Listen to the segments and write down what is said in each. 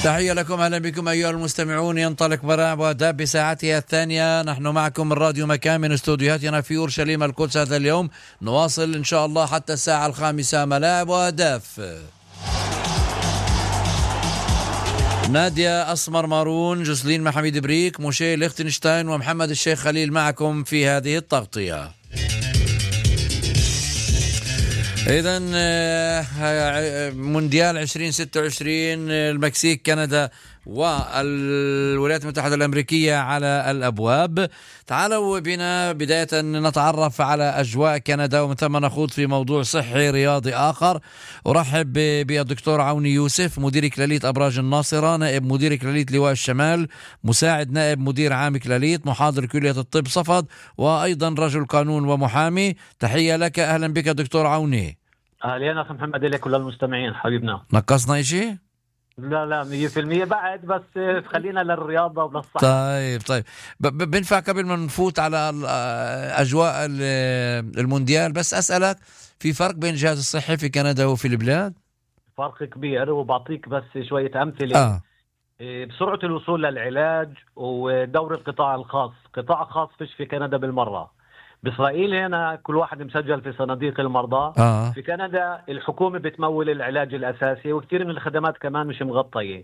تحية لكم، أهلا بكم أيها المستمعون. ينطلق ملاعب وآداب بساعتها الثانية. نحن معكم من راديو مكان من استوديوهاتنا في أورشليم القدس. هذا اليوم نواصل إن شاء الله حتى الساعة 5 ملاعب وأهداف. نادية أسمر مارون، جوسلين محمد بريك، موشي ليختنشتاين ومحمد الشيخ خليل معكم في هذه التغطية. إذن مونديال 2026 المكسيك كندا والولايات المتحدة الأمريكية على الأبواب. تعالوا بنا بداية نتعرف على أجواء كندا ومن ثم نخوض في موضوع صحي رياضي آخر. أرحب بالدكتور عوني يوسف، مدير كلاليت أبراج الناصرة، نائب مدير كلاليت لواء الشمال، مساعد نائب مدير عام كلاليت، محاضر كلية الطب صفد، وأيضا رجل قانون ومحامي. تحية لك، أهلا بك دكتور عوني. أهلين أخي محمد، لك كل المستمعين حبيبنا. نقصنا إشي؟ لا 100% بعد، بس خلينا للرياضة وللصحة. طيب بنفع قبل ما نفوت على أجواء المونديال بس أسألك، في فرق بين الجهاز الصحي في كندا وفي البلاد؟ فرق كبير، وبعطيك بس شوية أمثلة. بسرعة الوصول للعلاج ودور القطاع الخاص. قطاع خاص فيش في كندا بالمرة. بإسرائيل هنا كل واحد مسجل في صناديق المرضى. في كندا الحكومة بتمول العلاج الأساسي، وكثير من الخدمات كمان مش مغطية.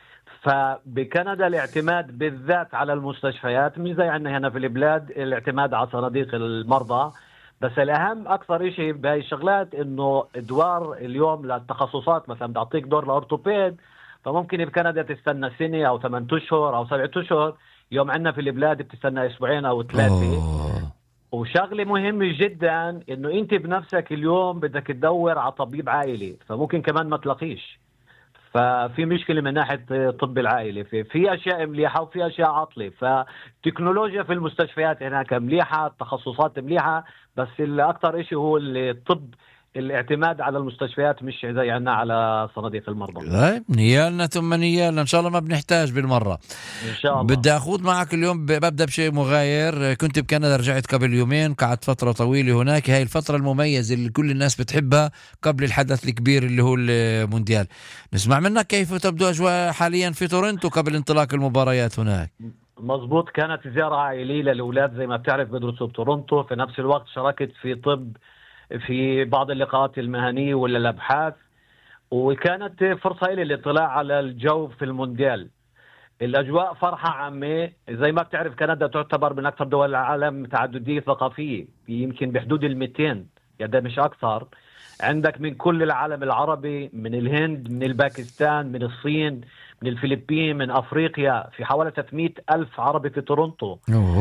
فبكندا الاعتماد بالذات على المستشفيات مش زي عندنا هنا في البلاد الاعتماد على صناديق المرضى. بس الأهم أكثر إشي بهاي الشغلات إنه دوار اليوم للتخصصات، مثلا بدي أعطيك دور لأورتوبيد، فممكن بكندا تستنى سنة أو 8 أشهر أو 7 أشهر، يوم عندنا في البلاد بتستنى أسبوعين أو 3. وشغله مهمة جدا انه انت بنفسك اليوم بدك تدور على طبيب عائلي، فممكن كمان ما تلاقيش. ففي مشكلة من ناحية طب العائلي. في اشياء مليحة وفي اشياء عطلة. فالتكنولوجيا في المستشفيات هناك مليحة، التخصصات مليحة، بس الاكثر اشي هو الطب، الاعتماد على المستشفيات مش زي عنا على صناديق المرضى. نيالنا ثم نيالنا ان شاء الله ما بنحتاج بالمرة ان شاء الله. بدي اخوض معك اليوم، ببدأ بشيء مغاير. كنت بكندا، رجعت قبل يومين، قعدت فترة طويلة هناك. هاي الفترة المميزة اللي كل الناس بتحبها قبل الحدث الكبير اللي هو المونديال. نسمع منك كيف تبدو اجواء حاليا في تورنتو قبل انطلاق المباريات هناك. مظبوط، كانت زيارة عائلية للأولاد، زي ما بتعرف بدرسوا بتورنتو. في نفس الوقت شاركت في طب في بعض اللقاءات المهنية ولا الأبحاث، وكانت فرصة لي للاطلاع على الجو في المونديال. الأجواء فرحة عامة. زي ما بتعرف كندا تعتبر من أكثر دول العالم تعددية ثقافية، يمكن بحدود 200 يعني مش أكثر. عندك من كل العالم العربي، من الهند، من الباكستان، من الصين، من الفلبين، من أفريقيا. في حوالي 300 ألف عربي في تورنتو.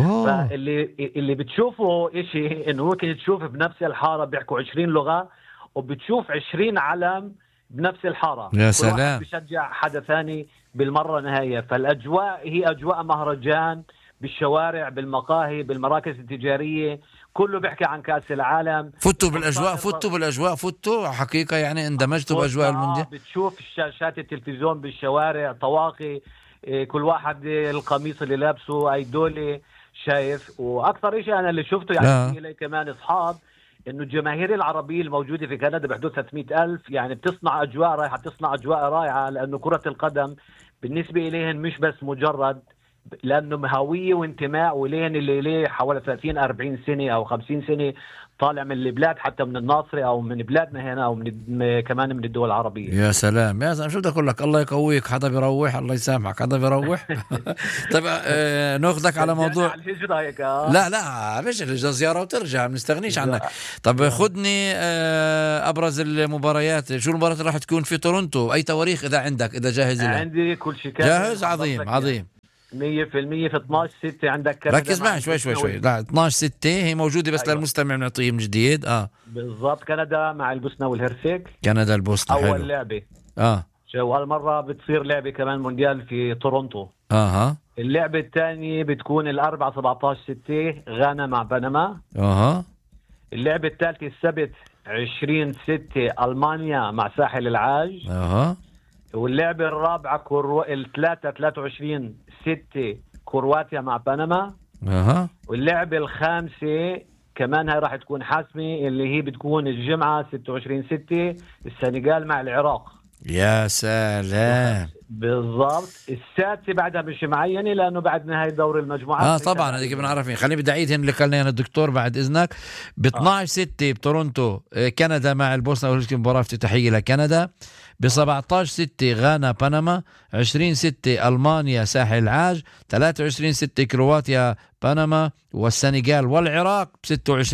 فاللي بتشوفه إشي إنه ممكن تشوف بنفس الحارة بيحكوا 20 لغة، وبتشوف 20 علم بنفس الحارة. يا سلام. كل واحد بيشجع حدا ثاني بالمرة نهاية. فالأجواء هي أجواء مهرجان، بالشوارع، بالمقاهي، بالمراكز التجارية، كله بيحكي عن كأس العالم. فتوا بالأجواء فتوا حقيقة، يعني اندمجتوا بأجواء المونديال. بتشوف شاشات التلفزيون بالشوارع، طواقي، كل واحد القميص اللي لابسه أي دولة شايف. وأكثر إشي أنا اللي شفته يعني إلي كمان أصحاب، إنه الجماهير العربية الموجودة في كندا بحدود 300 ألف، يعني بتصنع أجواء رائعة، تصنع أجواء رائعة. لأنه كرة القدم بالنسبة إليهم مش بس مجرد، لأنه هوية وانتماء، ولين اللي ليه حوالي 30-40 سنة أو 50 سنة طالع من البلاد، حتى من الناصري أو من بلادنا هنا أو كمان من الدول العربية. يا سلام يا سلام، شو بدي أقول لك، الله يقويك. حدا بيروح، الله يسامحك، حدا بيروح. طيب ناخذك على موضوع لا مش زيارة وترجع، ما نستغنيش عنك. طب خدني أبرز المباريات. شو المباراة اللي راح تكون في تورنتو؟ أي تواريخ إذا عندك، إذا جاهز لها؟ عندي كل شيء جاهز. عظيم 100%. في 12/6 عندك كندا. ركز معي شوي. لا 12/6 هي موجودة بس أيوة. للمستمع نعطيه من جديد. بالضبط، كندا مع البوسنة والهرسك. كندا البوسنة أول حلو. لعبة. شو هالمرة بتصير لعبة كمان مونديال في تورنتو. اللعبة الثانية بتكون الأربعة 17/6 غانا مع بنما. اللعبة الثالثة السبت 20/6 ألمانيا مع ساحل العاج. واللعبة الرابعة الثلاثة 23/6 كرواتيا مع بنما. واللعبة الخامسة كمان هاي راح تكون حاسمة، اللي هي بتكون الجمعة 26/6 السنغال مع العراق. يا سلام. بالضبط. السادسة بعدها مش معينة لأنه بعد نهاية دور المجموعات. طبعا هذيك بنعرفين. خليني بدي أعيد هن اللي قالنا أنا الدكتور بعد إذنك. ب 12/6 بتورونتو كندا مع البوسنة والهرسك، مباراة افتتاحية لكندا. ب 17/6 غانا بنما. 20/6 ألمانيا ساحل العاج. 23/6 كرواتيا بنما والسنغال والعراق. ب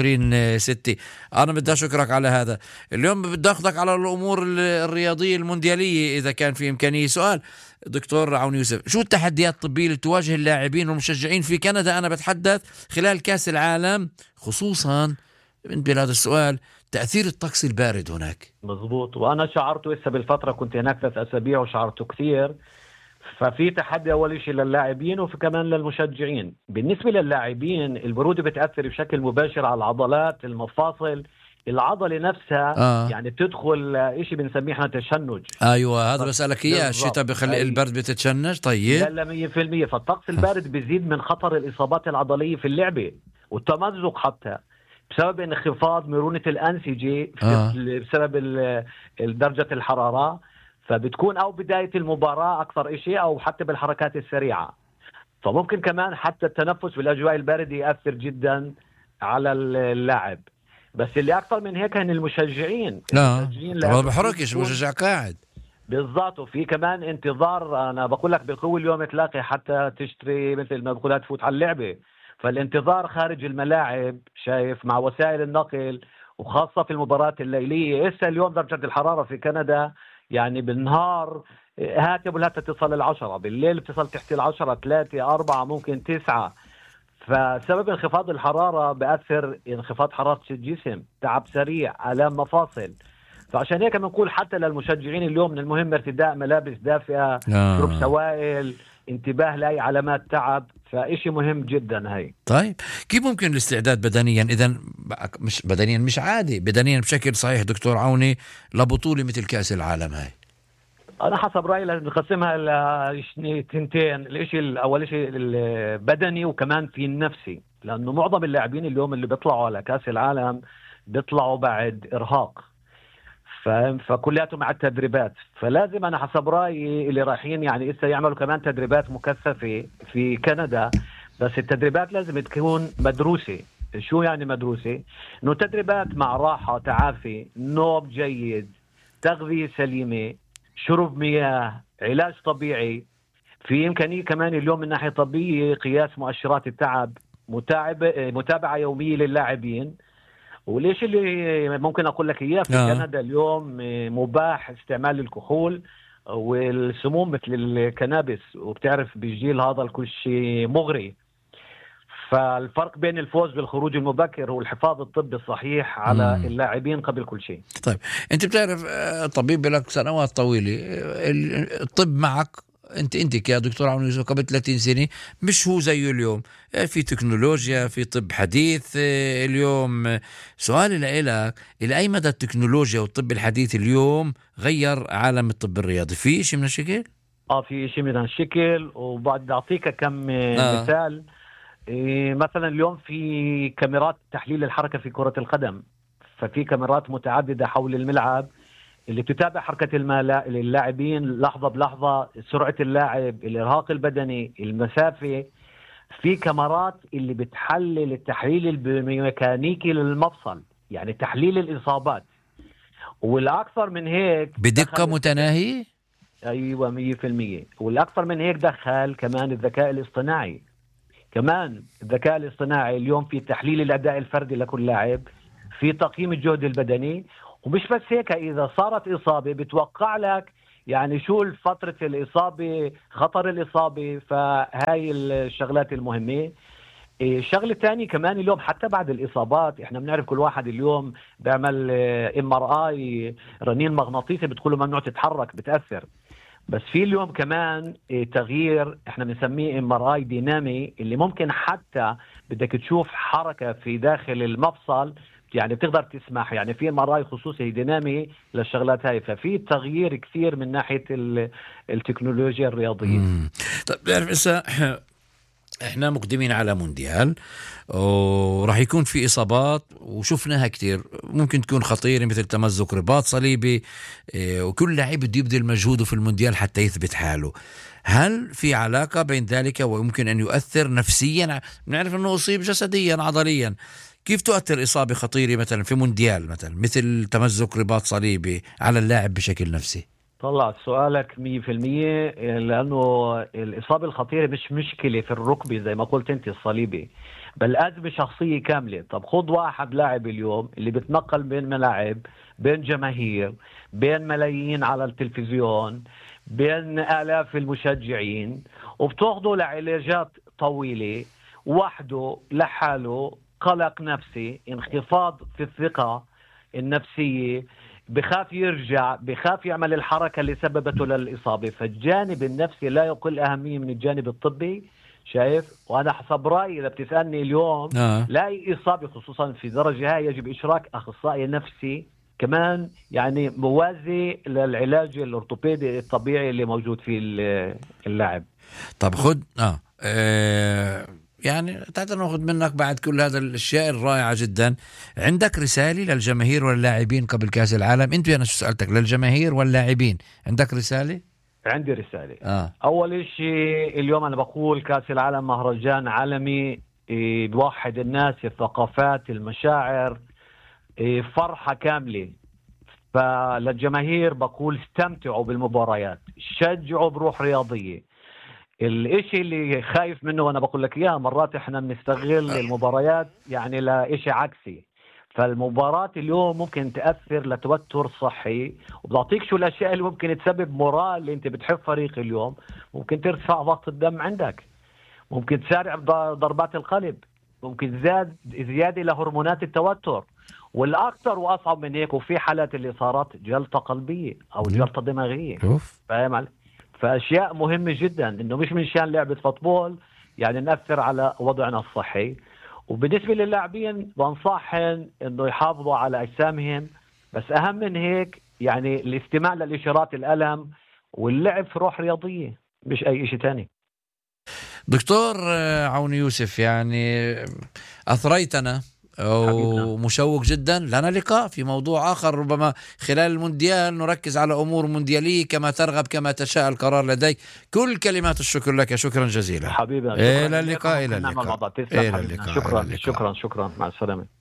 26/6. أنا بدي أشكرك على هذا. اليوم بدي أخذك على الأمور الرياضية المونديالية إذا كان في إمكانية. سؤال دكتور عون يوسف، شو التحديات الطبية اللي تواجه اللاعبين والمشجعين في كندا؟ أنا بتحدث خلال كأس العالم، خصوصا من بلاد السؤال تأثير الطقس البارد هناك. مزبوط. وأنا شعرته لسه بالفترة، كنت هناك 3 أسابيع وشعرته كثير. ففي تحدي أول شيء للاعبين وكمان للمشجعين. بالنسبة للاعبين البرودة بتأثر بشكل مباشر على العضلات، المفاصل، العضلة نفسها. يعني بتدخل إشي بنسميه احنا تشنج. أيوة هذا بسألك إياه. الشتاء بخلي البرد بتتشنج. طيب لا 100%. فالطقس البارد بيزيد من خطر الإصابات العضلية في اللعبة والتمزق حتى بسبب انخفاض مرونة الأنسجة بسبب درجة الحرارة. فبتكون أو بداية المباراة أكثر إشي أو حتى بالحركات السريعة. فممكن كمان حتى التنفس بالأجواء الباردة يأثر جدا على اللاعب. بس اللي أكثر من هيك هن المشجعين. ما بحركش مشجع قاعد. بالضبط. وفي كمان انتظار. أنا بقول لك بالقوة اليوم تلاقي حتى تشتري مثل ما بقولها تفوت على اللعبة. فالانتظار خارج الملاعب شايف مع وسائل النقل وخاصة في المباريات الليلية. إسا اليوم درجة الحرارة في كندا يعني بالنهار هاتب ولا تصل 10، بالليل بتصل تحت 10، 3، 4، ممكن 9. فسبب انخفاض الحرارة بأثر انخفاض حرارة الجسم، تعب سريع، آلام مفاصل. فعشان هيك بنقول حتى للمشجعين اليوم من المهم ارتداء ملابس دافئة، شرب سوائل، انتباه لأي علامات تعب. فإشي مهم جدا هاي. طيب كيف ممكن الاستعداد بدنيا، إذن مش بدنيا مش عادي، بدنيا بشكل صحيح دكتور عوني لبطولة مثل كأس العالم هاي؟ أنا حسب رأيي لازم نقسمها لتنتين. الإشي الأول شيء البدني وكمان في النفسي، لأنه معظم اللاعبين اليوم اللي بيطلعوا على كأس العالم بيطلعوا بعد إرهاق. فكلياتهم مع التدريبات. فلازم أنا حسب رأيي اللي رايحين يعني إسا يعملوا كمان تدريبات مكثفة في كندا. بس التدريبات لازم تكون مدروسة. شو يعني مدروسة؟ إنه تدريبات مع راحة، تعافي، نوم جيد، تغذية سليمة، شرب مياه، علاج طبيعي. في إمكانية كمان اليوم من ناحية طبية قياس مؤشرات التعب، متابعة يومية للاعبين. وليش اللي ممكن أقول لك إياه في كندا اليوم مباح استعمال الكحول والسموم مثل الكنابس، وبتعرف بالجيل هذا الكل شيء مغري. فالفرق بين الفوز بالخروج المبكر هو الحفاظ الطبي الصحيح على اللاعبين قبل كل شيء. طيب أنت بتعرف طبيب لك سنوات طويلة، الطب معك انت كدكتور عون يوسف قبل 30 سنة مش هو زي اليوم. في تكنولوجيا، في طب حديث اليوم. سؤالي لك، إلى أي مدى التكنولوجيا والطب الحديث اليوم غير عالم الطب الرياضي؟ في شيء من الشكل؟ في شيء من الشكل. وبعد أعطيك كم مثال. مثلا اليوم في كاميرات تحليل الحركة في كرة القدم. ففي كاميرات متعددة حول الملعب اللي بتتابع حركة اللاعبين لحظة بلحظة، سرعة اللاعب، الإرهاق البدني، المسافة. في كاميرات اللي بتحلل التحليل الميكانيكي للمفصل، يعني تحليل الإصابات. والأكثر من هيك بدقة متناهية. أيوة 100%. والأكثر من هيك دخل كمان الذكاء الاصطناعي. كمان الذكاء الاصطناعي اليوم في تحليل الأداء الفردي لكل لاعب، في تقييم الجهد البدني. ومش بس هيك، إذا صارت إصابة بتوقع لك يعني شو فترة الإصابة، خطر الإصابة. فهاي الشغلات المهمة. الشغلة الثانية كمان اليوم حتى بعد الإصابات احنا بنعرف كل واحد اليوم بيعمل MRI، رنين مغناطيسي، بتقوله ممنوع تتحرك، بتأثر. بس في اليوم كمان تغيير احنا بنسميه MRI دينامي، اللي ممكن حتى بدك تشوف حركة في داخل المفصل، يعني بتقدر تسمح. يعني في MRI خصوصي دينامي للشغلات هاي. ففي تغيير كثير من ناحية التكنولوجيا الرياضية. طيب بتعرف احنا مقدمين على مونديال وراح يكون في إصابات وشفناها كتير، ممكن تكون خطيرة مثل تمزق رباط صليبي، وكل لاعب بده يبذل مجهوده في المونديال حتى يثبت حاله. هل في علاقة بين ذلك ويمكن أن يؤثر نفسيا؟ نعرف أنه أصيب جسديا عضليا، كيف تؤثر إصابة خطيرة مثلا في مونديال مثل تمزق رباط صليبي على اللاعب بشكل نفسي؟ طلع سؤالك 100%، لأنه الإصابة الخطيرة مش مشكلة في الركبة زي ما قلت أنت الصليبي، بل أزمة شخصية كاملة. طب خذ واحد لاعب اليوم اللي بتنقل بين ملاعب، بين جماهير، بين ملايين على التلفزيون، بين آلاف المشجعين، وبتاخده لعلاجات طويلة وحده لحاله، قلق نفسي، انخفاض في الثقة النفسية، بخاف يرجع، بخاف يعمل الحركة اللي سببته للإصابة. فالجانب النفسي لا يقل أهمية من الجانب الطبي. شايف؟ وأنا حسب رأيي إذا بتسألني اليوم لا إصابة خصوصا في درجة هاي يجب إشراك أخصائي نفسي كمان، يعني موازي للعلاج الأورثوبيدي الطبيعي اللي موجود في اللاعب. طب خد يعني تعال ناخذ منك بعد كل هذا الاشياء الرائعه جدا، عندك رساله للجماهير واللاعبين قبل كاس العالم؟ انت انا شو سالتك، للجماهير واللاعبين عندك رساله؟ عندي رساله. اول شيء اليوم انا بقول كاس العالم مهرجان عالمي بيوحد الناس، الثقافات، المشاعر، فرحه كامله. فللجماهير بقول استمتعوا بالمباريات، شجعوا بروح رياضيه. الاشي اللي خايف منه وانا بقول لك اياه، مرات احنا بنستغل المباريات يعني لاشي عكسي. فالمباراة اليوم ممكن تأثر لتوتر صحي، وبعطيك شو الاشياء اللي ممكن تسبب مورال اللي انت بتحب فريق اليوم. ممكن ترفع ضغط الدم عندك، ممكن تسارع ضربات القلب، ممكن زيادة لهرمونات التوتر، والاكثر واصعب من هيك وفي حالات اللي صارت جلطة قلبية او جلطة دماغية. فاهم علي؟ فأشياء مهمة جدا، إنه مش من شان لعبة فوتبول يعني نأثر على وضعنا الصحي. وبالنسبة للاعبين بنصحهم إنه يحافظوا على أجسامهم، بس أهم من هيك يعني الاستماع للإشارات الألم واللعب في روح رياضية، مش أي شيء تاني. دكتور عون يوسف، يعني أثريتنا ومشوق جدا. لنا لقاء في موضوع آخر ربما خلال المونديال، نركز على أمور مونديالية كما ترغب كما تشاء. القرار لديك. كل كلمات الشكر لك، شكرا جزيلا حبيبي. إلى اللقاء. شكرا. مع السلامة.